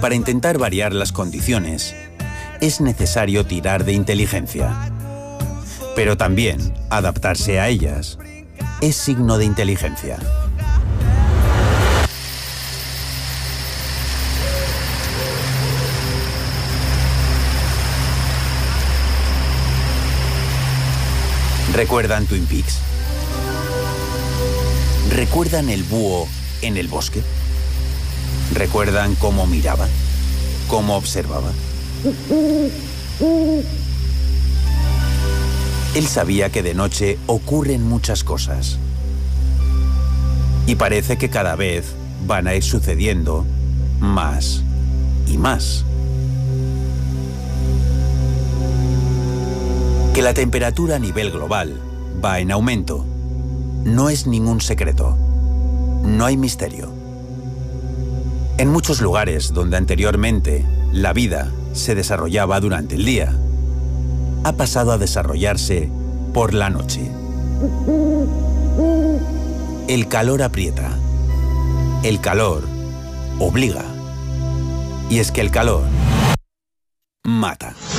Para intentar variar las condiciones, es necesario tirar de inteligencia. Pero también adaptarse a ellas es signo de inteligencia. ¿Recuerdan Twin Peaks? ¿Recuerdan el búho en el bosque? ¿Recuerdan cómo miraba? ¿Cómo observaba? Él sabía que de noche ocurren muchas cosas. Y parece que cada vez van a ir sucediendo más y más. Que la temperatura a nivel global va en aumento no es ningún secreto. No hay misterio. En muchos lugares donde anteriormente la vida se desarrollaba durante el día, ha pasado a desarrollarse por la noche. El calor aprieta. El calor obliga. Y es que el calor mata.